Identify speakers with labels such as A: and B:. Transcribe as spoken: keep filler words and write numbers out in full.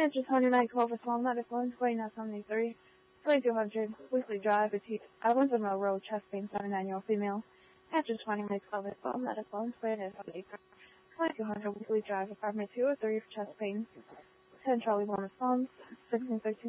A: Manchester twenty-nine twelve is one medical, twenty-nine seventy-three, twenty-two hundred, weekly drive, Windsor Mill Road, Chesapeake, seventy-nine year old female. Manchester twenty-nine twelve is one medical, twenty-nine seventy-three, twenty-two hundred, weekly drive, apartment two oh three, Chesapeake, ten Charlie one response, sixteen thirteen.